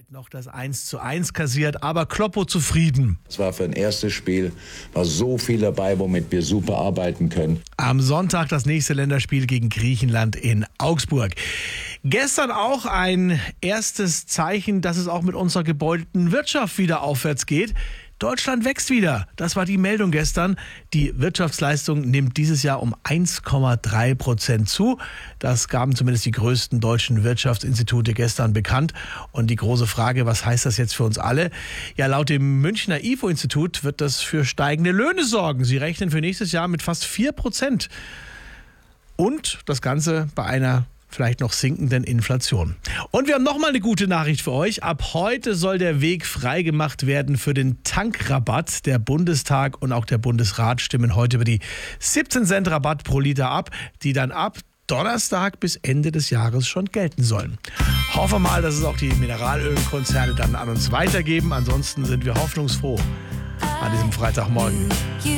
Hat noch das 1:1 kassiert, aber Kloppo zufrieden. Es war für ein erstes Spiel, war so viel dabei, womit wir super arbeiten können. Am Sonntag das nächste Länderspiel gegen Griechenland in Augsburg. Gestern auch ein erstes Zeichen, dass es auch mit unserer gebeutelten Wirtschaft wieder aufwärts geht. Deutschland wächst wieder. Das war die Meldung gestern. Die Wirtschaftsleistung nimmt dieses Jahr um 1,3% zu. Das gaben zumindest die größten deutschen Wirtschaftsinstitute gestern bekannt. Und die große Frage, was heißt das jetzt für uns alle? Ja, laut dem Münchner IFO-Institut wird das für steigende Löhne sorgen. Sie rechnen für nächstes Jahr mit fast 4%. Und das Ganze bei einer vielleicht noch sinkenden Inflation. Und wir haben noch mal eine gute Nachricht für euch. Ab heute soll der Weg freigemacht werden für den Tankrabatt. Der Bundestag und auch der Bundesrat stimmen heute über die 17 Cent Rabatt pro Liter ab, die dann ab Donnerstag bis Ende des Jahres schon gelten sollen. Hoffen wir mal, dass es auch die Mineralölkonzerne dann an uns weitergeben. Ansonsten sind wir hoffnungsfroh an diesem Freitagmorgen.